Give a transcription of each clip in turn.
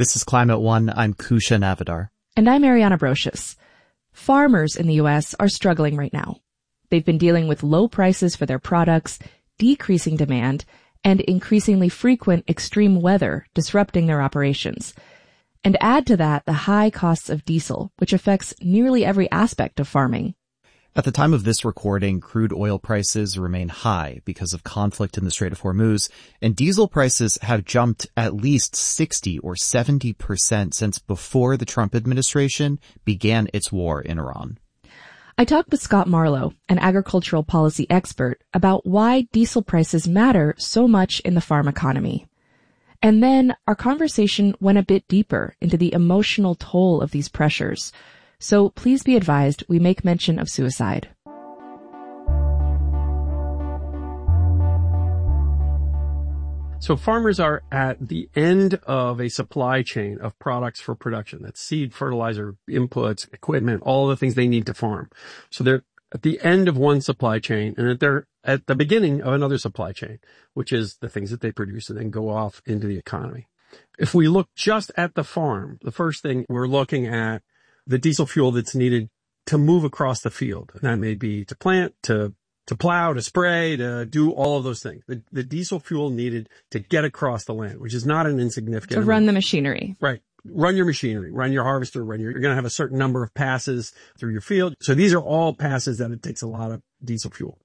This is Climate One. I'm Kusha Navidar. And I'm Ariana Brocious. Farmers in the U.S. are struggling right now. They've been dealing with low prices for their products, decreasing demand, and increasingly frequent extreme weather disrupting their operations. And add to that the high costs of diesel, which affects nearly every aspect of farming. At the time of this recording, crude oil prices remain high because of conflict in the Strait of Hormuz, and diesel prices have jumped at least 60 or 70% since before the Trump administration began its war in Iran. I talked with Scott Marlowe, an agricultural policy expert, about why diesel prices matter so much in the farm economy. And then our conversation went a bit deeper into the emotional toll of these pressures. So please be advised we make mention of suicide. So farmers are at the end of a supply chain of products for production. That's seed, fertilizer, inputs, equipment, all the things they need to farm. So they're at the end of one supply chain, and they're at the beginning of another supply chain, which is the things that they produce and then go off into the economy. If we look just at the farm, the first thing we're looking at the diesel fuel that's needed to move across the field. And that may be to plant, to plow, to spray, to do all of those things. The diesel fuel needed to get across the land, which is not an insignificant amount. Run the machinery. Right. Run your machinery, run your harvester, you're going to have a certain number of passes through your field. So these are all passes that it takes a lot of diesel fuel.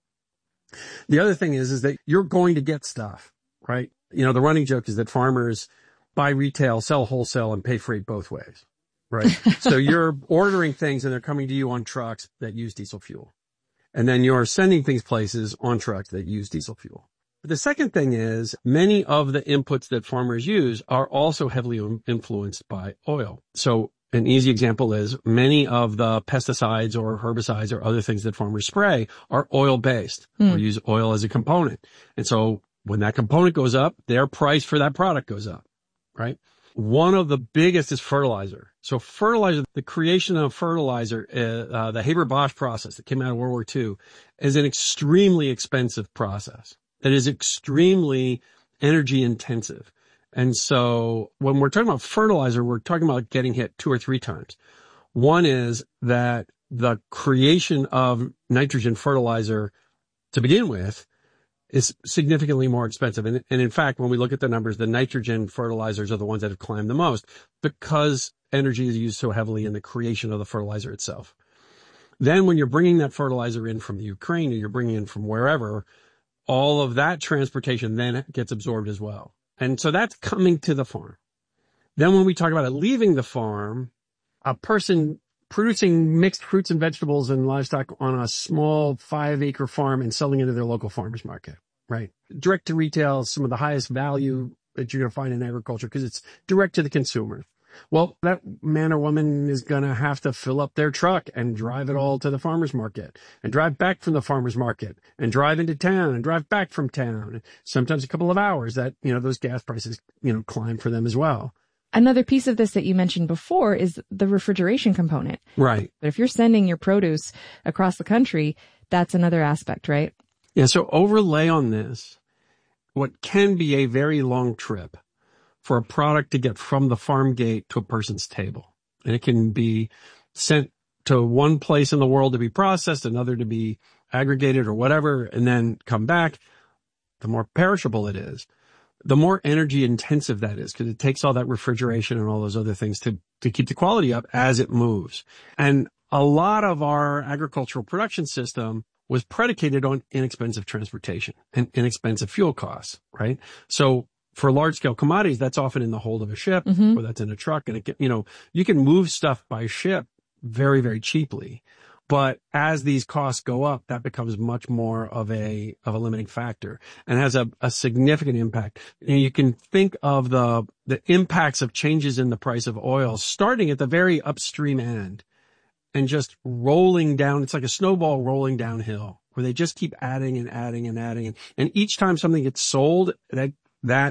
The other thing is that you're going to get stuff, right? You know, the running joke is that farmers buy retail, sell wholesale, and pay freight both ways. Right. So you're ordering things and they're coming to you on trucks that use diesel fuel. And then you're sending things places on trucks that use diesel fuel. But the second thing is many of the inputs that farmers use are also heavily influenced by oil. So an easy example is many of the pesticides or herbicides or other things that farmers spray are oil based or use oil as a component. And so when that component goes up, their price for that product goes up, right? One of the biggest is fertilizer. So fertilizer, the creation of fertilizer, the Haber-Bosch process that came out of World War II is an extremely expensive process that is extremely energy intensive. And so when we're talking about fertilizer, we're talking about getting hit 2 or 3 times. One is that the creation of nitrogen fertilizer to begin with is significantly more expensive. And in fact, when we look at the numbers, the nitrogen fertilizers are the ones that have climbed the most because energy is used so heavily in the creation of the fertilizer itself. Then when you're bringing that fertilizer in from the Ukraine or you're bringing in from wherever, all of that transportation then gets absorbed as well. And so that's coming to the farm. Then when we talk about it leaving the farm, a person producing mixed fruits and vegetables and livestock on a small 5-acre farm and selling it to their local farmers market, right? Direct to retail is some of the highest value that you're going to find in agriculture because it's direct to the consumer. Well, that man or woman is going to have to fill up their truck and drive it all to the farmer's market and drive back from the farmer's market and drive into town and drive back from town. Sometimes a couple of hours that, those gas prices, climb for them as well. Another piece of this that you mentioned before is the refrigeration component. Right. But if you're sending your produce across the country, that's another aspect, right? Yeah. So overlay on this, what can be a very long trip for a product to get from the farm gate to a person's table. And it can be sent to one place in the world to be processed, another to be aggregated or whatever, and then come back. The more perishable it is, the more energy intensive that is because it takes all that refrigeration and all those other things to keep the quality up as it moves. And a lot of our agricultural production system was predicated on inexpensive transportation and inexpensive fuel costs, right? So for large scale commodities, that's often in the hold of a ship or that's in a truck. And you can move stuff by ship very, very cheaply. But as these costs go up, that becomes much more of a limiting factor and has a significant impact. And you can think of the impacts of changes in the price of oil starting at the very upstream end and just rolling down. It's like a snowball rolling downhill where they just keep adding and adding and adding. And each time something gets sold, that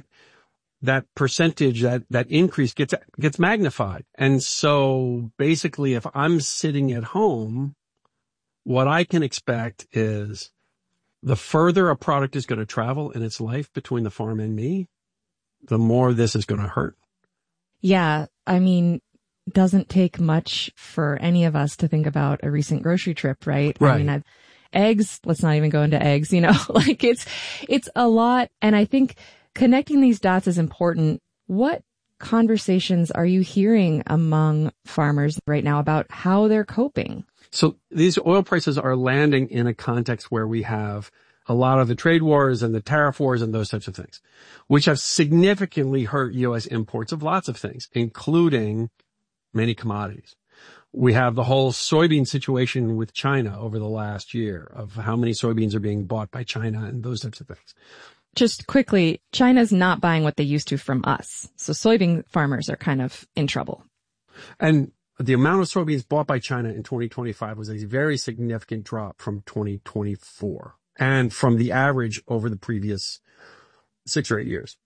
percentage, that increase gets magnified. And so basically, if I'm sitting at home, what I can expect is the further a product is going to travel in its life between the farm and me, the more this is going to hurt. Yeah. I mean, doesn't take much for any of us to think about a recent grocery trip, right? Right. I mean, eggs, let's not even go into eggs, like it's a lot. And I think connecting these dots is important. What conversations are you hearing among farmers right now about how they're coping? So these oil prices are landing in a context where we have a lot of the trade wars and the tariff wars and those types of things, which have significantly hurt U.S. imports of lots of things, including many commodities. We have the whole soybean situation with China over the last year of how many soybeans are being bought by China and those types of things. Just quickly, China's not buying what they used to from us. So soybean farmers are kind of in trouble. And the amount of soybeans bought by China in 2025 was a very significant drop from 2024 and from the average over the previous 6 or 8 years.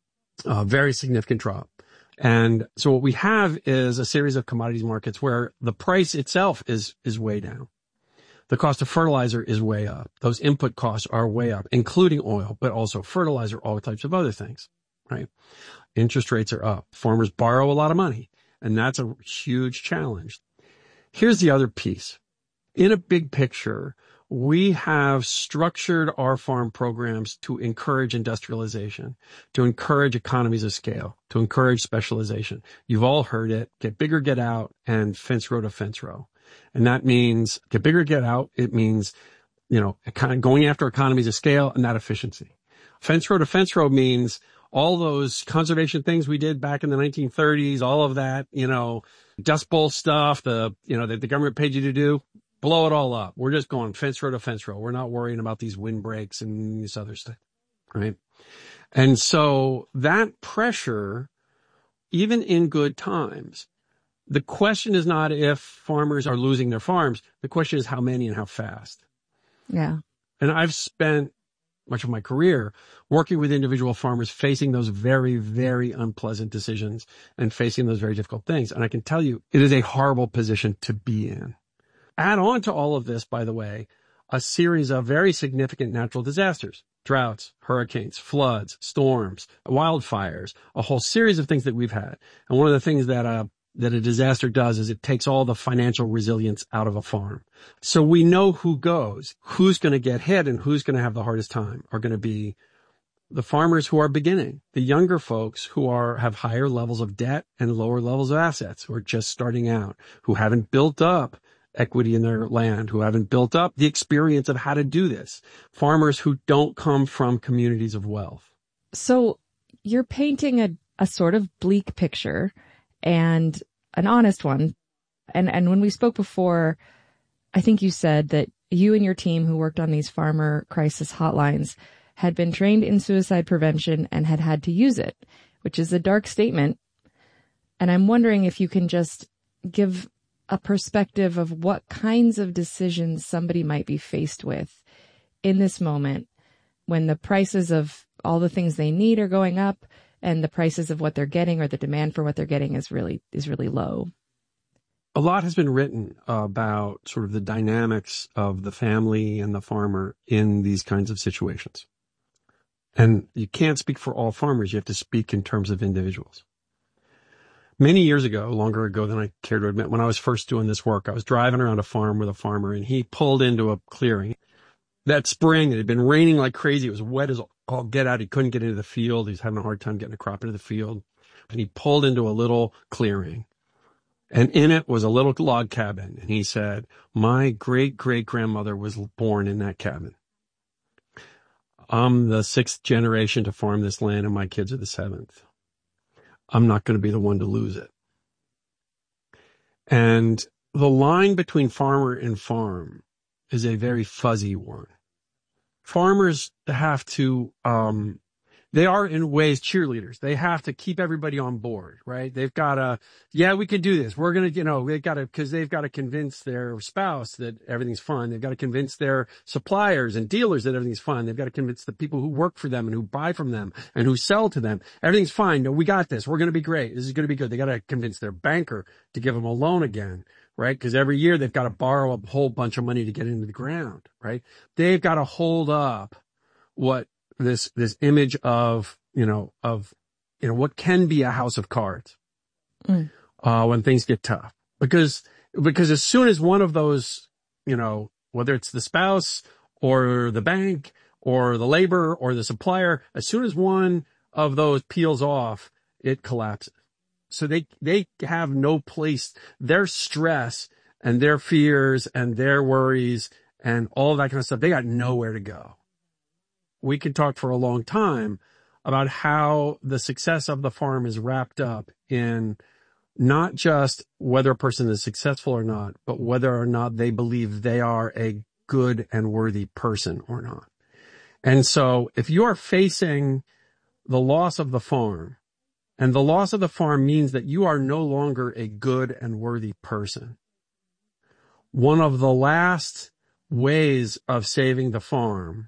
A very significant drop. And so what we have is a series of commodities markets where the price itself is way down. The cost of fertilizer is way up. Those input costs are way up, including oil, but also fertilizer, all types of other things, right? Interest rates are up. Farmers borrow a lot of money, and that's a huge challenge. Here's the other piece. In a big picture, we have structured our farm programs to encourage industrialization, to encourage economies of scale, to encourage specialization. You've all heard it, get bigger, get out, and fence row to fence row. And that means get bigger, get out. It means, kind of going after economies of scale and that efficiency. Fence row to fence row means all those conservation things we did back in the 1930s, all of that, Dust Bowl stuff, that the government paid you to do. Blow it all up. We're just going fence row to fence row. We're not worrying about these windbreaks and this other stuff, right? And so that pressure, even in good times, the question is not if farmers are losing their farms. The question is how many and how fast. Yeah. And I've spent much of my career working with individual farmers facing those very, very unpleasant decisions and facing those very difficult things. And I can tell you, it is a horrible position to be in. Add on to all of this, by the way, a series of very significant natural disasters, droughts, hurricanes, floods, storms, wildfires, a whole series of things that we've had. And one of the things that a disaster does is it takes all the financial resilience out of a farm. So we know who's going to get hit and who's going to have the hardest time are going to be the farmers who are beginning, the younger folks who have higher levels of debt and lower levels of assets, who are just starting out, who haven't built up equity in their land, who haven't built up the experience of how to do this. Farmers who don't come from communities of wealth. So you're painting a sort of bleak picture and an honest one. And when we spoke before, I think you said that you and your team who worked on these farmer crisis hotlines had been trained in suicide prevention and had to use it, which is a dark statement. And I'm wondering if you can just give a perspective of what kinds of decisions somebody might be faced with in this moment when the prices of all the things they need are going up and the prices of what they're getting or the demand for what they're getting is really low. A lot has been written about sort of the dynamics of the family and the farmer in these kinds of situations. And you can't speak for all farmers. You have to speak in terms of individuals. Many years ago, longer ago than I care to admit, when I was first doing this work, I was driving around a farm with a farmer and he pulled into a clearing. That spring, it had been raining like crazy. It was wet as all get out. He couldn't get into the field. He was having a hard time getting a crop into the field. And he pulled into a little clearing. And in it was a little log cabin. And he said, my great-great-grandmother was born in that cabin. I'm the 6th generation to farm this land and my kids are the 7th. I'm not going to be the one to lose it. And the line between farmer and farm is a very fuzzy one. Farmers have to, they are in ways cheerleaders. They have to keep everybody on board, right? They've got to, yeah, we can do this. We're going to, because they've got to convince their spouse that everything's fine. They've got to convince their suppliers and dealers that everything's fine. They've got to convince the people who work for them and who buy from them and who sell to them. Everything's fine. No, we got this. We're going to be great. This is going to be good. They got to convince their banker to give them a loan again, right? Because every year they've got to borrow a whole bunch of money to get into the ground, right? They've got to hold up what this image of what can be a house of cards. when things get tough. Because as soon as one of those, whether it's the spouse or the bank or the labor or the supplier, as soon as one of those peels off, it collapses. So they have no place. Their stress and their fears and their worries and all that kind of stuff, they got nowhere to go. We could talk for a long time about how the success of the farm is wrapped up in not just whether a person is successful or not, but whether or not they believe they are a good and worthy person or not. And so if you are facing the loss of the farm, and the loss of the farm means that you are no longer a good and worthy person, one of the last ways of saving the farm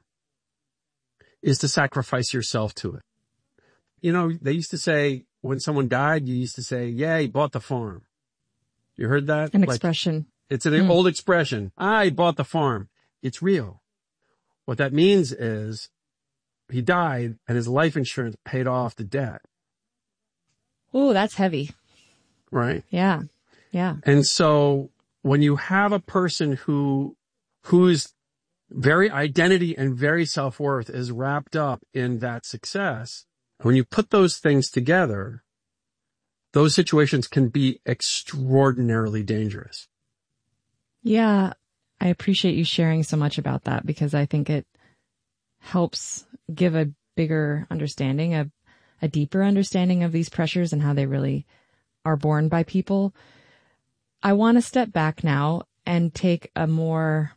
is to sacrifice yourself to it. They used to say, when someone died, you used to say, yeah, he bought the farm. You heard that? An expression. It's an old expression. He bought the farm. It's real. What that means is he died and his life insurance paid off the debt. Ooh, that's heavy. Right? Yeah. Yeah. And so when you have a person whose very identity and very self-worth is wrapped up in that success, when you put those things together, those situations can be extraordinarily dangerous. Yeah, I appreciate you sharing so much about that, because I think it helps give a bigger understanding, a deeper understanding of these pressures and how they really are borne by people. I want to step back now and take a more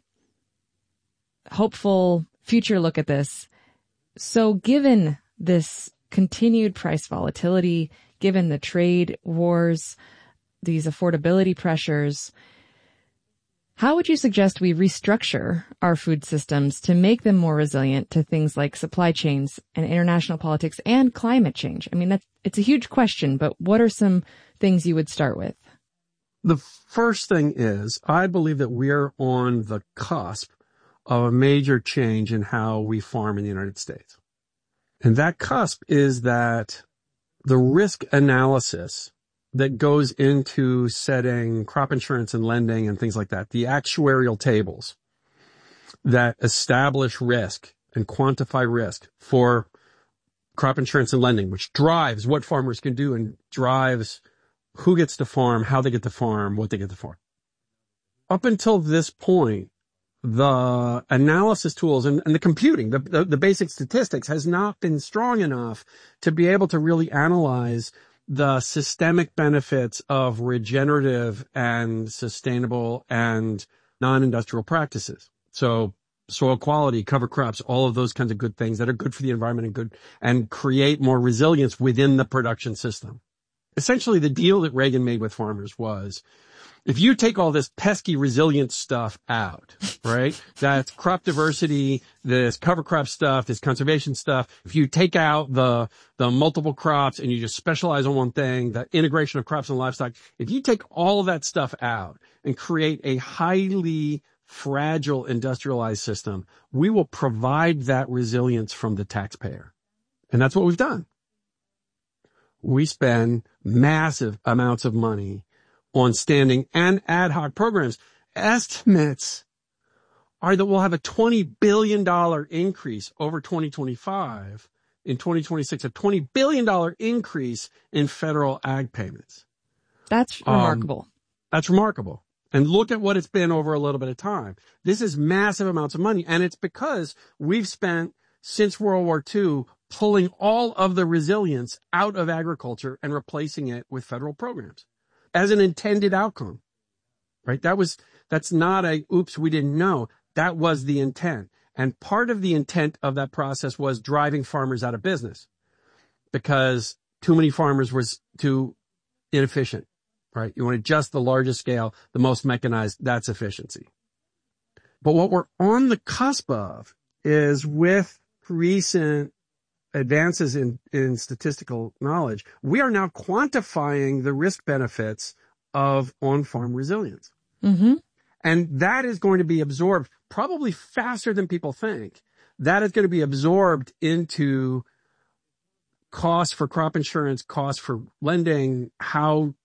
hopeful future look at this. So given this continued price volatility, given the trade wars, these affordability pressures, how would you suggest we restructure our food systems to make them more resilient to things like supply chains and international politics and climate change? I mean, it's a huge question, but what are some things you would start with? The first thing is, I believe that we're on the cusp of a major change in how we farm in the United States. And that cusp is that the risk analysis that goes into setting crop insurance and lending and things like that, the actuarial tables that establish risk and quantify risk for crop insurance and lending, which drives what farmers can do and drives who gets to farm, how they get to farm, what they get to farm. Up until this point, the analysis tools and the computing, the basic statistics has not been strong enough to be able to really analyze the systemic benefits of regenerative and sustainable and non-industrial practices. So soil quality, cover crops, all of those kinds of good things that are good for the environment and create more resilience within the production system. Essentially, the deal that Reagan made with farmers was, if you take all this pesky resilience stuff out, right? That's crop diversity, this cover crop stuff, this conservation stuff. If you take out the multiple crops and you just specialize on one thing, the integration of crops and livestock, if you take all of that stuff out and create a highly fragile industrialized system, we will provide that resilience from the taxpayer. And that's what we've done. We spend massive amounts of money on standing and ad hoc programs. Estimates are that we'll have a $20 billion increase over 2025. In 2026, a $20 billion increase in federal ag payments. That's remarkable. That's remarkable. And look at what it's been over a little bit of time. This is massive amounts of money. And it's because we've spent, since World War II, pulling all of the resilience out of agriculture and replacing it with federal programs as an intended outcome, right? That's not a, oops, we didn't know. That was the intent. And part of the intent of that process was driving farmers out of business because too many farmers was too inefficient, right? You want just the largest scale, the most mechanized, that's efficiency. But what we're on the cusp of is with recent advances in statistical knowledge, we are now quantifying the risk benefits of on-farm resilience. Mm-hmm. And that is going to be absorbed probably faster than people think. That is going to be absorbed into costs for crop insurance, costs for lending, how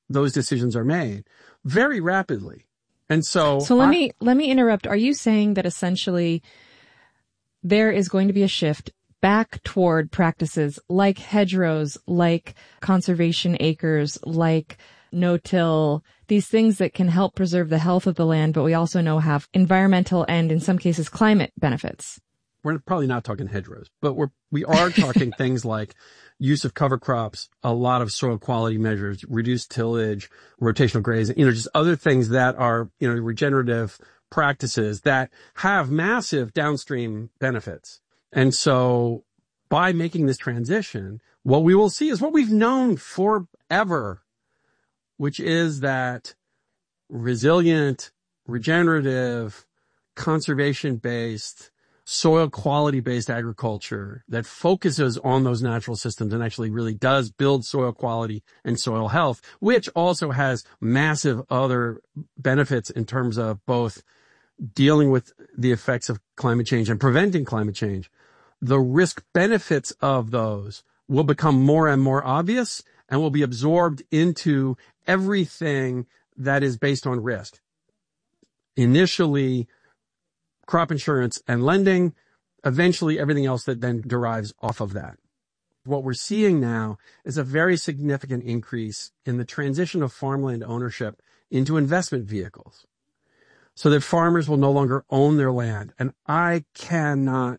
those decisions are made very rapidly. And so let me interrupt. Are you saying that essentially there is going to be a shift back toward practices like hedgerows, like conservation acres, like no-till, these things that can help preserve the health of the land, but we also know have environmental and in some cases climate benefits? We're probably not talking hedgerows, but we are talking things like use of cover crops, a lot of soil quality measures, reduced tillage, rotational grazing, just other things that are, regenerative practices that have massive downstream benefits. And so by making this transition, what we will see is what we've known forever, which is that resilient, regenerative, conservation-based, soil quality-based agriculture that focuses on those natural systems and actually really does build soil quality and soil health, which also has massive other benefits in terms of both dealing with the effects of climate change and preventing climate change. The risk benefits of those will become more and more obvious and will be absorbed into everything that is based on risk. Initially, crop insurance and lending, eventually everything else that then derives off of that. What we're seeing now is a very significant increase in the transition of farmland ownership into investment vehicles so that farmers will no longer own their land. And I cannot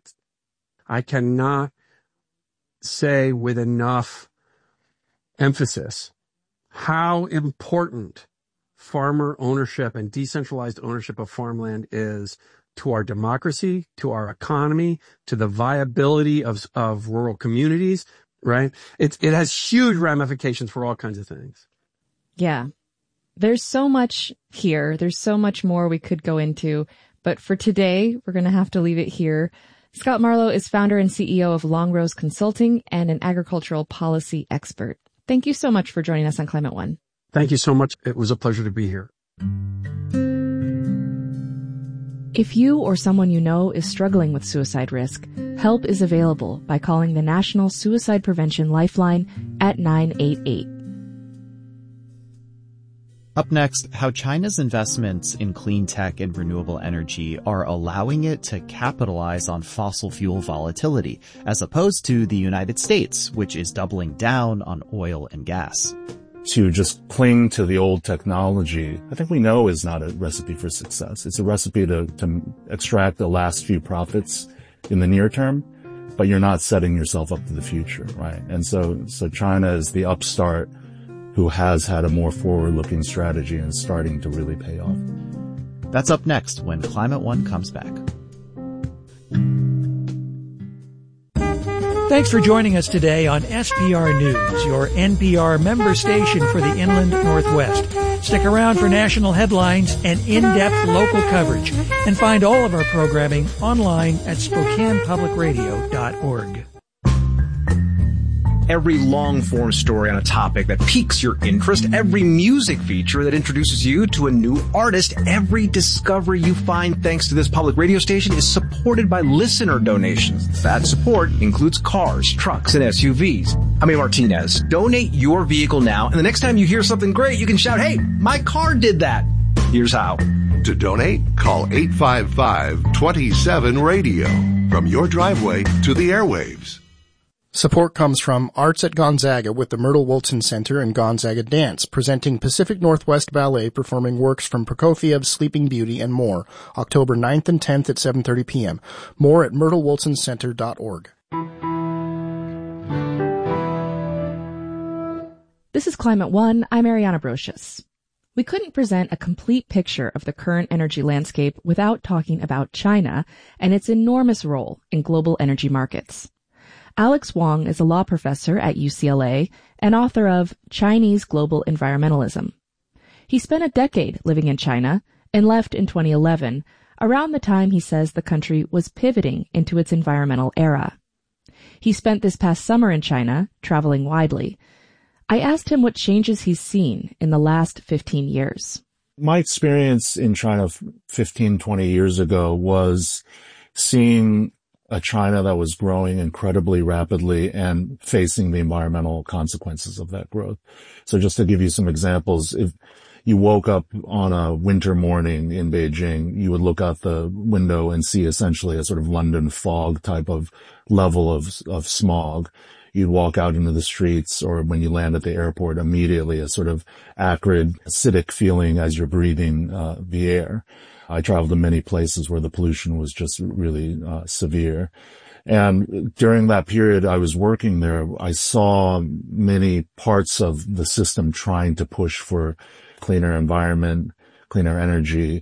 say with enough emphasis how important farmer ownership and decentralized ownership of farmland is to our democracy, to our economy, to the viability of rural communities, right? It has huge ramifications for all kinds of things. Yeah. There's so much here. There's so much more we could go into, but for today, we're going to have to leave it here. Scott Marlowe is founder and CEO of Longrose Consulting and an agricultural policy expert. Thank you so much for joining us on Climate One. Thank you so much. It was a pleasure to be here. If you or someone you know is struggling with suicide risk, help is available by calling the National Suicide Prevention Lifeline at 988. Up next, how China's investments in clean tech and renewable energy are allowing it to capitalize on fossil fuel volatility, as opposed to the United States, which is doubling down on oil and gas. To just cling to the old technology, I think we know is not a recipe for success. It's a recipe to extract the last few profits in the near term, but you're not setting yourself up for the future, right? And so China is the upstart who has had a more forward-looking strategy and starting to really pay off. That's up next when Climate One comes back. Thanks for joining us today on SPR News, your NPR member station for the Inland Northwest. Stick around for national headlines and in-depth local coverage, and find all of our programming online at SpokanePublicRadio.org. Every long-form story on a topic that piques your interest, every music feature that introduces you to a new artist, every discovery you find thanks to this public radio station is supported by listener donations. That support includes cars, trucks, and SUVs. I'm A. Martinez. Donate your vehicle now, and the next time you hear something great, you can shout, "Hey, my car did that." Here's how. To donate, call 855-27-RADIO. From your driveway to the airwaves. Support comes from Arts at Gonzaga with the Myrtle Woolson Center and Gonzaga Dance, presenting Pacific Northwest Ballet performing works from Prokofiev's Sleeping Beauty and more, October 9th and 10th at 7:30 p.m. More at myrtlewoolsoncenter.org. This is Climate One. I'm Ariana Brocious. We couldn't present a complete picture of the current energy landscape without talking about China and its enormous role in global energy markets. Alex Wong is a law professor at UCLA and author of Chinese Global Environmentalism. He spent a decade living in China and left in 2011, around the time he says the country was pivoting into its environmental era. He spent this past summer in China, traveling widely. I asked him what changes he's seen in the last 15 years. My experience in China 15, 20 years ago was seeing a China that was growing incredibly rapidly and facing the environmental consequences of that growth. So just to give you some examples, if you woke up on a winter morning in Beijing, you would look out the window and see essentially a sort of London fog type of level of smog. You'd walk out into the streets, or when you land at the airport, immediately a sort of acrid, acidic feeling as you're breathing the air. I traveled to many places where the pollution was just really severe. And during that period I was working there, I saw many parts of the system trying to push for cleaner environment, cleaner energy.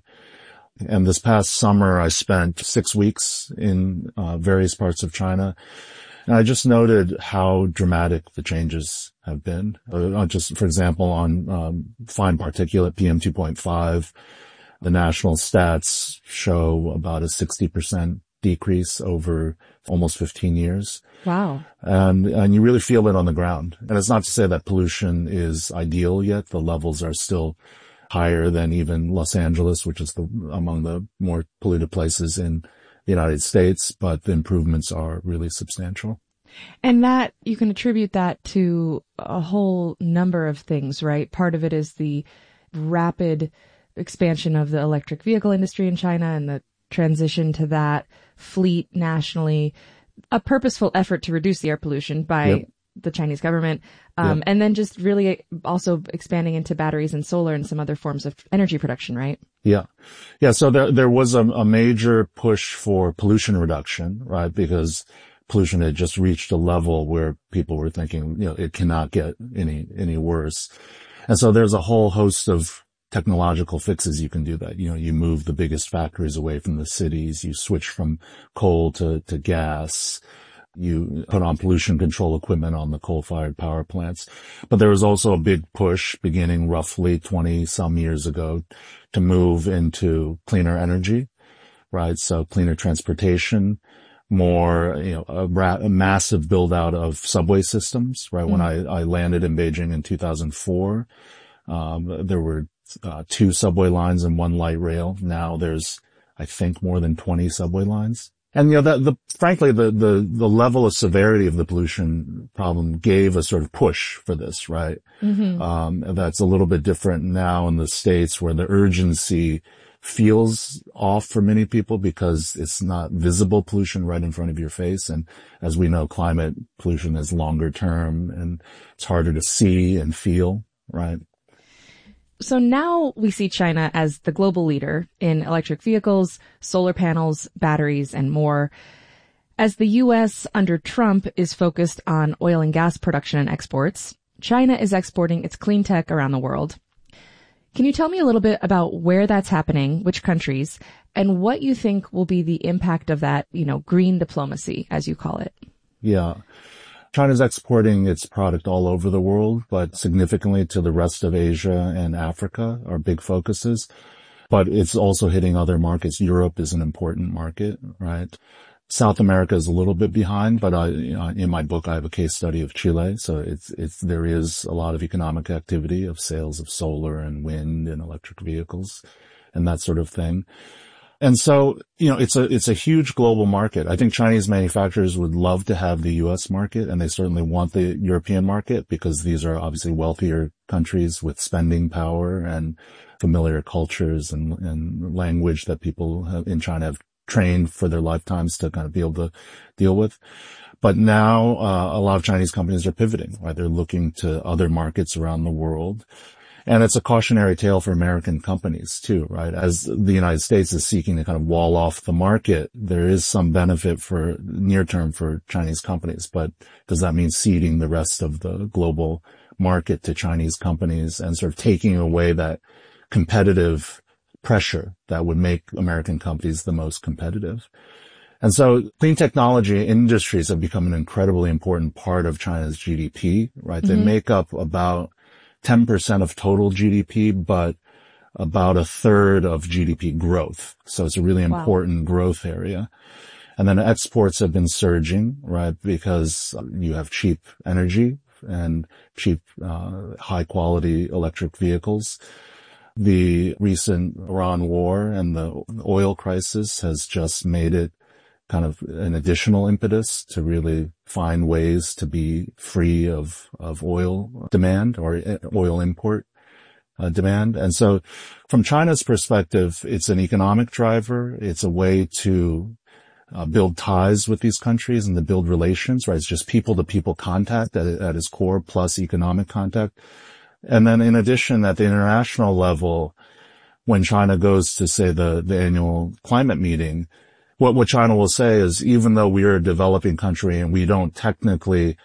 And this past summer, I spent 6 weeks in various parts of China. And I just noted how dramatic the changes have been. Just, for example, on fine particulate PM2.5, the national stats show about a 60% decrease over almost 15 years. Wow. And you really feel it on the ground. And it's not to say that pollution is ideal yet. The levels are still higher than even Los Angeles, which is among the more polluted places in the United States, but the improvements are really substantial. And that, you can attribute that to a whole number of things, right? Part of it is the rapid expansion of the electric vehicle industry in China and the transition to that fleet nationally, a purposeful effort to reduce the air pollution by the Chinese government, and then just really also expanding into batteries and solar and some other forms of energy production, right? Yeah. So there was a major push for pollution reduction, right? Because pollution had just reached a level where people were thinking, it cannot get any worse. And so there's a whole host of technological fixes you can do that. You move the biggest factories away from the cities, you switch from coal to gas, you put on pollution control equipment on the coal-fired power plants. But there was also a big push beginning roughly 20 some years ago to move into cleaner energy, right? So cleaner transportation, more, a massive build out of subway systems, right? When I landed in Beijing in 2004, there were 2 subway lines and 1 light rail. Now there's, I think, more than 20 subway lines. And, frankly, the level of severity of the pollution problem gave a sort of push for this, right? Mm-hmm. That's a little bit different now in the States, where the urgency feels off for many people because it's not visible pollution right in front of your face. And as we know, climate pollution is longer term and it's harder to see and feel, right? So now we see China as the global leader in electric vehicles, solar panels, batteries, and more. As the U.S. under Trump is focused on oil and gas production and exports, China is exporting its clean tech around the world. Can you tell me a little bit about where that's happening, which countries, and what you think will be the impact of that, green diplomacy, as you call it? Yeah. China's exporting its product all over the world, but significantly to the rest of Asia and Africa are big focuses. But it's also hitting other markets. Europe is an important market, right? South America is a little bit behind, but in my book, I have a case study of Chile. So there is a lot of economic activity of sales of solar and wind and electric vehicles and that sort of thing. And so, it's a huge global market. I think Chinese manufacturers would love to have the U.S. market, and they certainly want the European market because these are obviously wealthier countries with spending power and familiar cultures and language that people in China have trained for their lifetimes to kind of be able to deal with. But now, a lot of Chinese companies are pivoting, right? They're looking to other markets around the world. And it's a cautionary tale for American companies too, right? As the United States is seeking to kind of wall off the market, there is some benefit for near term for Chinese companies, but does that mean ceding the rest of the global market to Chinese companies and sort of taking away that competitive pressure that would make American companies the most competitive? And so clean technology industries have become an incredibly important part of China's GDP, right? Mm-hmm. They make up about 10% of total GDP, but about a third of GDP growth. So it's a really important growth area. And then exports have been surging, right? Because you have cheap energy and cheap, high quality electric vehicles. The recent Iran war and the oil crisis has just made it kind of an additional impetus to really find ways to be free of oil demand or oil import demand. And so from China's perspective, it's an economic driver. It's a way to build ties with these countries and to build relations, right? It's just people-to-people contact at its core plus economic contact. And then in addition, at the international level, when China goes to, say, the annual climate meeting, what China will say is, even though we are a developing country and we don't technically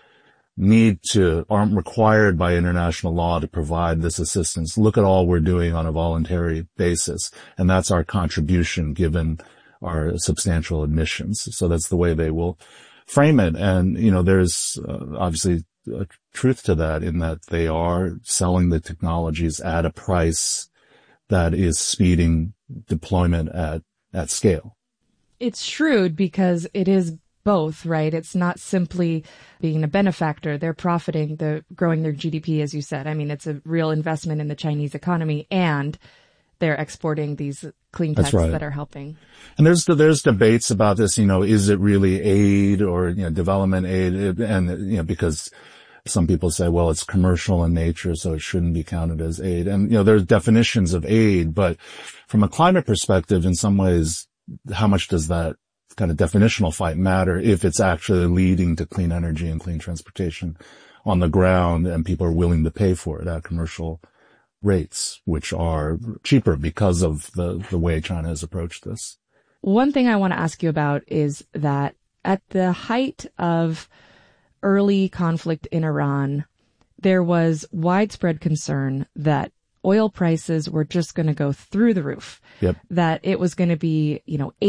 aren't required by international law to provide this assistance, look at all we're doing on a voluntary basis. And that's our contribution given our substantial emissions. So that's the way they will frame it. And, there's obviously a truth to that in that they are selling the technologies at a price that is speeding deployment at scale. It's shrewd because it is both, right? It's not simply being a benefactor. They're profiting, they're growing their GDP, as you said. I mean, it's a real investment in the Chinese economy, and they're exporting these clean techs that are helping. And there's debates about this, is it really aid or, development aid? And, because some people say, well, it's commercial in nature, so it shouldn't be counted as aid. And, there's definitions of aid, but from a climate perspective, in some ways, how much does that kind of definitional fight matter if it's actually leading to clean energy and clean transportation on the ground and people are willing to pay for it at commercial rates, which are cheaper because of the way China has approached this? One thing I want to ask you about is that at the height of early conflict in Iran, there was widespread concern that oil prices were just going to go through the roof. Yep. That it was going to be,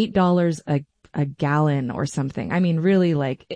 $8 a gallon or something. I mean, really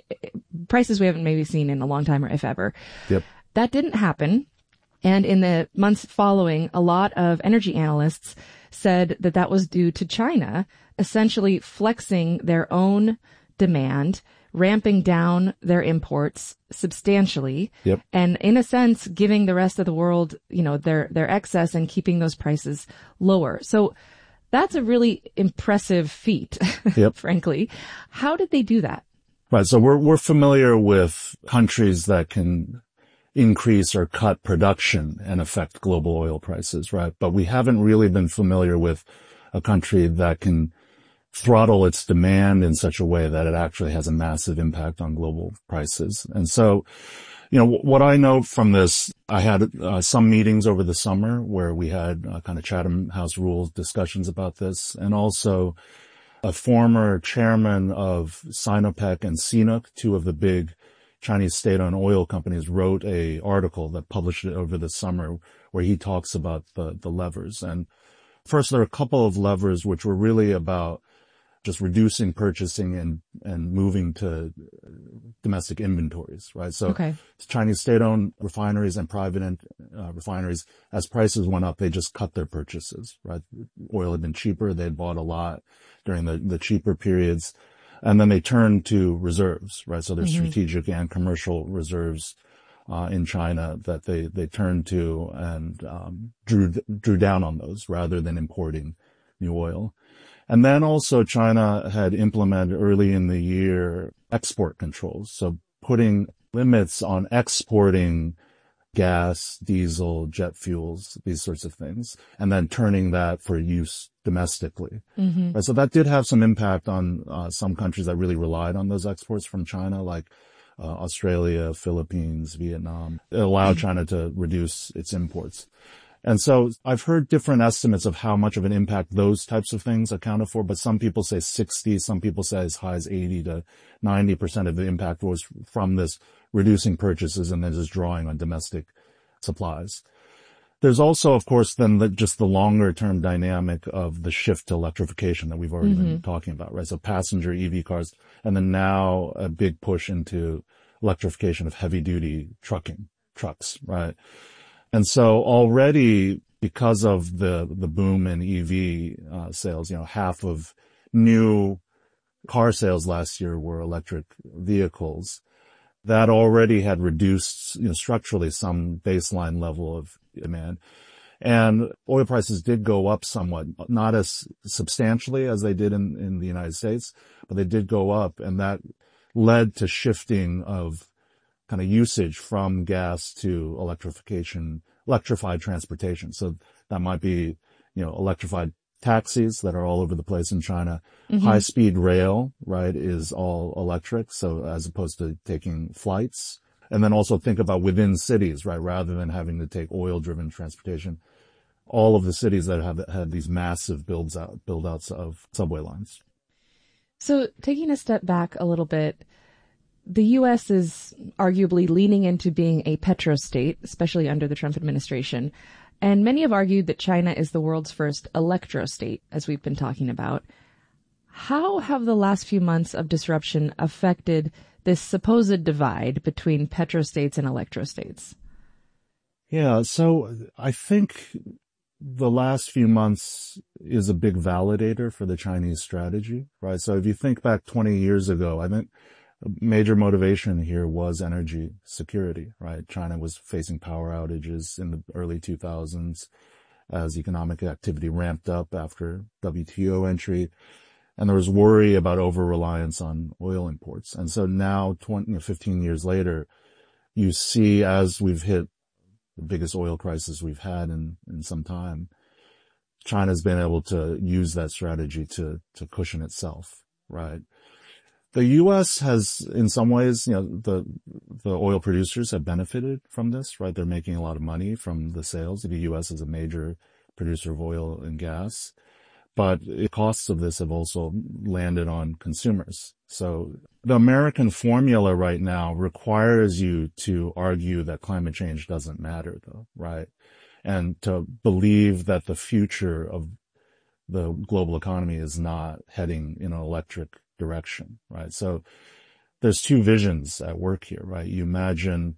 prices we haven't maybe seen in a long time, or if ever. Yep. That didn't happen. And in the months following, a lot of energy analysts said that was due to China essentially flexing their own demand, ramping down their imports substantially, yep, and in a sense giving the rest of the world, their excess and keeping those prices lower. So that's a really impressive feat, yep, frankly. How did they do that? Right. So we're familiar with countries that can increase or cut production and affect global oil prices, right? But we haven't really been familiar with a country that can throttle its demand in such a way that it actually has a massive impact on global prices. And so, what I know from this, I had some meetings over the summer where we had kind of Chatham House Rules discussions about this, and also a former chairman of Sinopec and CNOOC, two of the big Chinese state-owned oil companies, wrote a article that published it over the summer where he talks about the levers. And first, there are a couple of levers which were really about just reducing purchasing and moving to domestic inventories, right? So Chinese state-owned refineries and private refineries, as prices went up, they just cut their purchases, right? Oil had been cheaper. They'd bought a lot during the cheaper periods. And then they turned to reserves, right? So there's strategic and commercial reserves in China that they turned to and drew down on those rather than importing new oil. And then also China had implemented early in the year export controls. So putting limits on exporting gas, diesel, jet fuels, these sorts of things, and then turning that for use domestically. Mm-hmm. So that did have some impact on some countries that really relied on those exports from China, like Australia, Philippines, Vietnam. It allowed China to reduce its imports. And so I've heard different estimates of how much of an impact those types of things accounted for, but some people say 60, some people say as high as 80 to 90% of the impact was from this reducing purchases and then just drawing on domestic supplies. There's also, of course, then just the longer term dynamic of the shift to electrification that we've already been talking about, right? So passenger EV cars, and then now a big push into electrification of heavy duty trucks, right? And so already, because of the boom in EV sales, half of new car sales last year were electric vehicles. That already had reduced, structurally some baseline level of demand. And oil prices did go up somewhat, not as substantially as they did in the United States, but they did go up, and that led to shifting of kind of usage from gas to electrified transportation. So that might be, electrified taxis that are all over the place in China. Mm-hmm. High speed rail, right, is all electric. So as opposed to taking flights. And then also think about within cities, right, rather than having to take oil driven transportation. All of the cities that have had these massive build outs of subway lines. So taking a step back a little bit, the U.S. is arguably leaning into being a petrostate, especially under the Trump administration. And many have argued that China is the world's first electrostate, as we've been talking about. How have the last few months of disruption affected this supposed divide between petrostates and electrostates? Yeah, so I think the last few months is a big validator for the Chinese strategy, right? So if you think back 20 years ago, I think a major motivation here was energy security, right? China was facing power outages in the early 2000s as economic activity ramped up after WTO entry. And there was worry about over-reliance on oil imports. And so now, 15 years later, you see, as we've hit the biggest oil crisis we've had in some time, China's been able to use that strategy to cushion itself, right? The U.S. has, in some ways, the oil producers have benefited from this, right? They're making a lot of money from the sales. The U.S. is a major producer of oil and gas. But the costs of this have also landed on consumers. So the American formula right now requires you to argue that climate change doesn't matter, though, right? And to believe that the future of the global economy is not heading in an electric direction, right? So there's two visions at work here, right? You imagine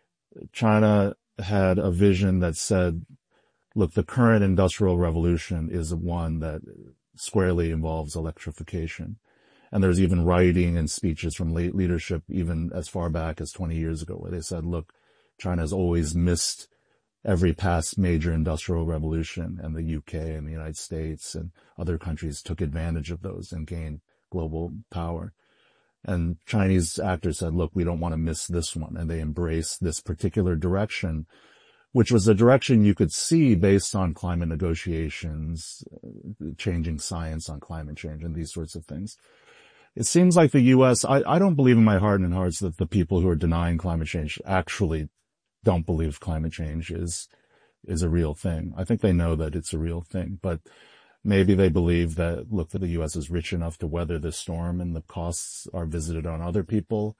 China had a vision that said, look, the current industrial revolution is one that squarely involves electrification. And there's even writing and speeches from late leadership, even as far back as 20 years ago, where they said, look, China has always missed every past major industrial revolution, and the UK and the United States and other countries took advantage of those and gained global power. And Chinese actors said, look, we don't want to miss this one. And they embraced this particular direction, which was a direction you could see based on climate negotiations, changing science on climate change and these sorts of things. It seems like the U.S., I don't believe in my heart and hearts that the people who are denying climate change actually don't believe climate change is a real thing. I think they know that it's a real thing, but maybe they believe that, look, that the U.S. is rich enough to weather this storm and the costs are visited on other people.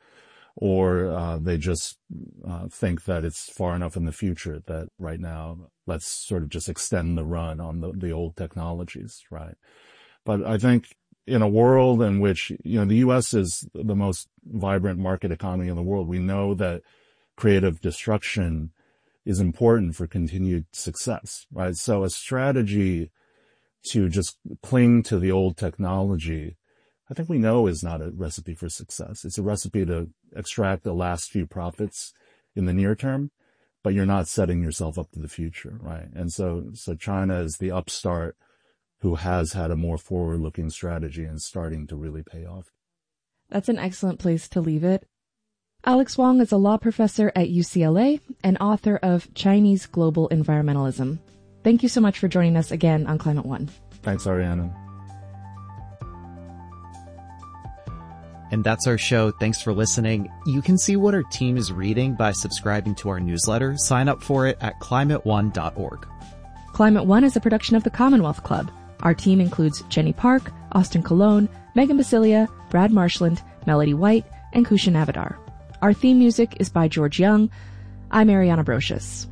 Or they just think that it's far enough in the future that right now let's sort of just extend the run on the old technologies, right? But I think in a world in which, the U.S. is the most vibrant market economy in the world, we know that creative destruction is important for continued success, right? So a strategy to just cling to the old technology, I think we know is not a recipe for success. It's a recipe to extract the last few profits in the near term, but you're not setting yourself up for the future, right? And so China is the upstart who has had a more forward-looking strategy and starting to really pay off. That's an excellent place to leave it. Alex Wong is a law professor at UCLA and author of Chinese Global Environmentalism. Thank you so much for joining us again on Climate One. Thanks, Ariana. And that's our show. Thanks for listening. You can see what our team is reading by subscribing to our newsletter. Sign up for it at climateone.org. Climate One is a production of the Commonwealth Club. Our team includes Jenny Park, Austin Colon, Megan Basilia, Brad Marshland, Melody White, and Kushan Avidar. Our theme music is by George Young. I'm Ariana Brocious.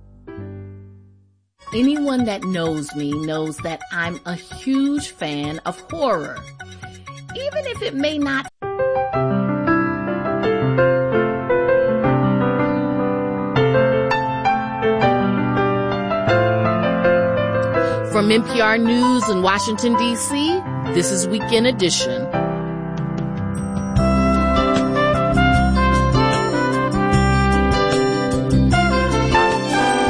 Anyone that knows me knows that I'm a huge fan of horror. Even if it may not. From NPR News in Washington, D.C., this is Weekend Edition. I'm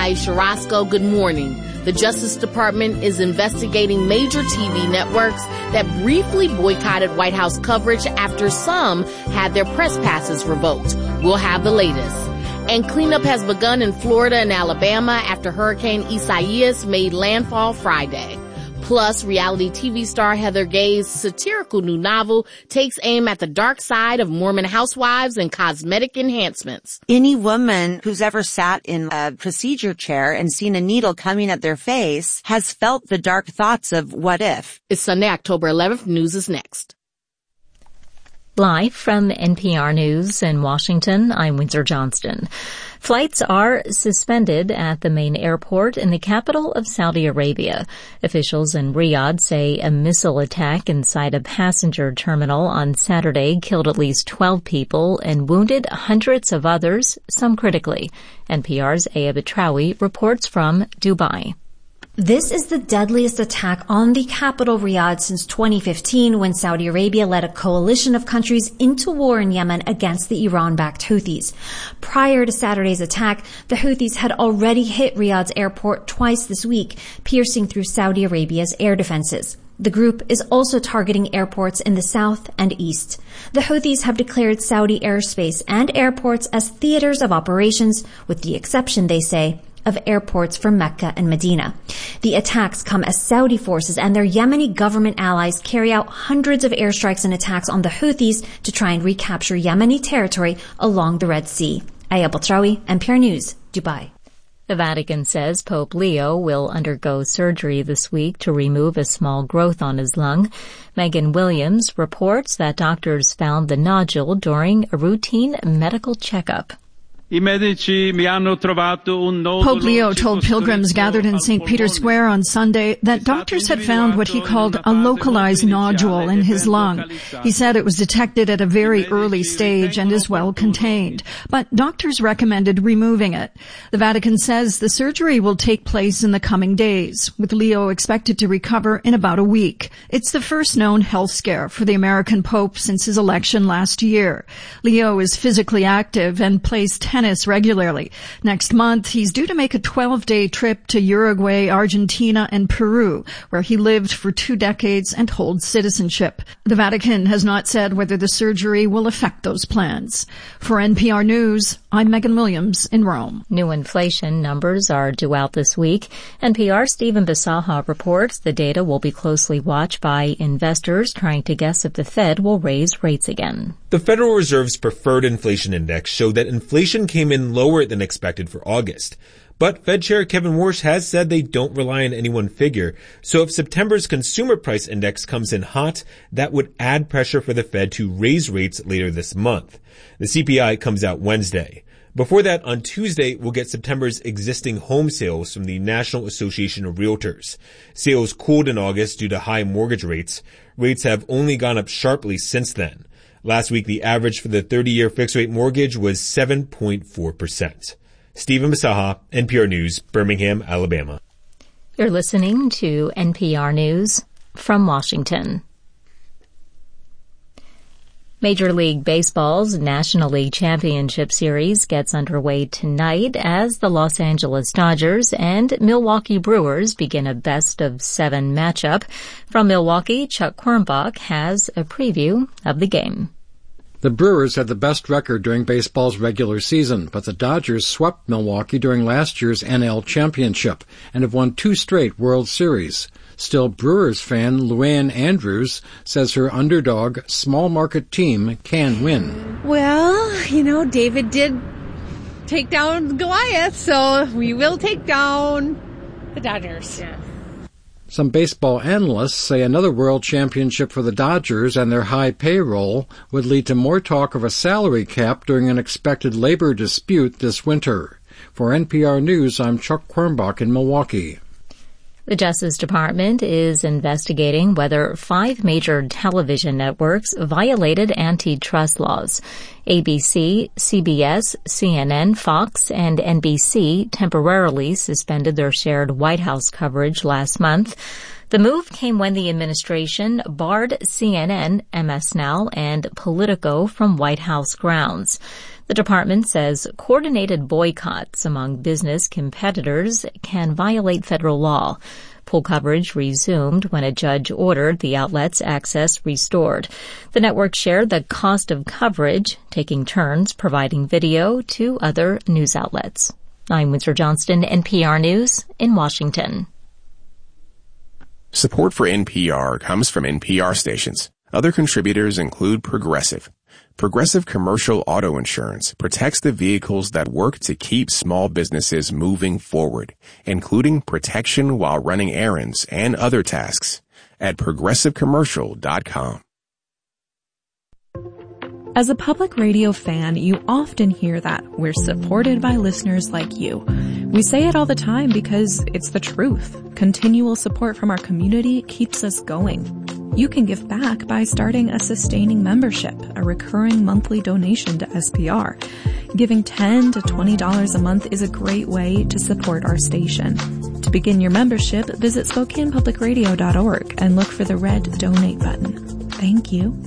Aisha Roscoe. Good morning. The Justice Department is investigating major TV networks that briefly boycotted White House coverage after some had their press passes revoked. We'll have the latest. And cleanup has begun in Florida and Alabama after Hurricane Isaias made landfall Friday. Plus, reality TV star Heather Gay's satirical new novel takes aim at the dark side of Mormon housewives and cosmetic enhancements. Any woman who's ever sat in a procedure chair and seen a needle coming at their face has felt the dark thoughts of what if. It's Sunday, October 11th. News is next. Live from NPR News in Washington, I'm Windsor Johnston. Flights are suspended at the main airport in the capital of Saudi Arabia. Officials in Riyadh say a missile attack inside a passenger terminal on Saturday killed at least 12 people and wounded hundreds of others, some critically. NPR's Aya Betrawi reports from Dubai. This is the deadliest attack on the capital Riyadh since 2015 when Saudi Arabia led a coalition of countries into war in Yemen against the Iran-backed Houthis. Prior to Saturday's attack, the Houthis had already hit Riyadh's airport twice this week, piercing through Saudi Arabia's air defenses. The group is also targeting airports in the south and east. The Houthis have declared Saudi airspace and airports as theaters of operations, with the exception, they say, of airports for Mecca and Medina. The attacks come as Saudi forces and their Yemeni government allies carry out hundreds of airstrikes and attacks on the Houthis to try and recapture Yemeni territory along the Red Sea. Aya Betrawi, NPR News, Dubai. The Vatican says Pope Leo will undergo surgery this week to remove a small growth on his lung. Megan Williams reports that doctors found the nodule during a routine medical checkup. Pope Leo told pilgrims gathered in St. Peter's Square on Sunday that doctors had found what he called a localized nodule in his lung. He said it was detected at a very early stage and is well contained, but doctors recommended removing it. The Vatican says the surgery will take place in the coming days, with Leo expected to recover in about a week. It's the first known health scare for the American Pope since his election last year. Leo is physically active and plays tennis regularly. Next month, he's due to make a 12-day trip to Uruguay, Argentina, and Peru, where he lived for 2 decades and holds citizenship. The Vatican has not said whether the surgery will affect those plans. For NPR News, I'm Megan Williams in Rome. New inflation numbers are due out this week. NPR's Stephen Bisaha reports the data will be closely watched by investors trying to guess if the Fed will raise rates again. The Federal Reserve's preferred inflation index showed that inflation came in lower than expected for August. But Fed Chair Kevin Warsh has said they don't rely on any one figure. So if September's consumer price index comes in hot, that would add pressure for the Fed to raise rates later this month. The CPI comes out Wednesday. Before that, on Tuesday, we'll get September's existing home sales from the National Association of Realtors. Sales cooled in August due to high mortgage rates. Rates have only gone up sharply since then. Last week, the average for the 30-year fixed-rate mortgage was 7.4%. Stephen Bisaha, NPR News, Birmingham, Alabama. You're listening to NPR News from Washington. Major League Baseball's National League Championship Series gets underway tonight as the Los Angeles Dodgers and Milwaukee Brewers begin a best-of-7 matchup. From Milwaukee, Chuck Quirmbach has a preview of the game. The Brewers had the best record during baseball's regular season, but the Dodgers swept Milwaukee during last year's NL Championship and have won 2 straight World Series. Still, Brewers fan Luann Andrews says her underdog, small market team can win. Well, David did take down Goliath, so we will take down the Dodgers. Yeah. Some baseball analysts say another world championship for the Dodgers and their high payroll would lead to more talk of a salary cap during an expected labor dispute this winter. For NPR News, I'm Chuck Quirmbach in Milwaukee. The Justice Department is investigating whether 5 major television networks violated antitrust laws. ABC, CBS, CNN, Fox, and NBC temporarily suspended their shared White House coverage last month. The move came when the administration barred CNN, MS Now, and Politico from White House grounds. The department says coordinated boycotts among business competitors can violate federal law. Full coverage resumed when a judge ordered the outlet's access restored. The network shared the cost of coverage, taking turns providing video to other news outlets. I'm Windsor Johnston, NPR News in Washington. Support for NPR comes from NPR stations. Other contributors include Progressive. Progressive Commercial Auto Insurance protects the vehicles that work to keep small businesses moving forward, including protection while running errands and other tasks at progressivecommercial.com. As a public radio fan, you often hear that we're supported by listeners like you. We say it all the time because it's the truth. Continual support from our community keeps us going. You can give back by starting a sustaining membership, a recurring monthly donation to SPR. Giving $10 to $20 a month is a great way to support our station. To begin your membership, visit SpokanePublicRadio.org and look for the red donate button. Thank you.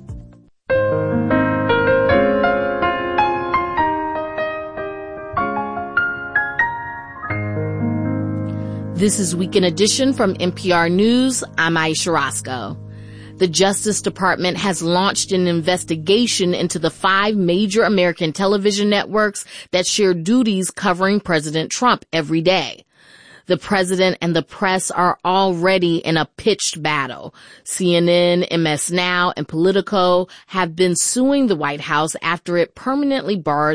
This is Weekend Edition from NPR News. I'm Aisha Roscoe. The Justice Department has launched an investigation into the 5 major American television networks that share duties covering President Trump every day. The president and the press are already in a pitched battle. CNN, MS Now, and Politico have been suing the White House after it permanently barred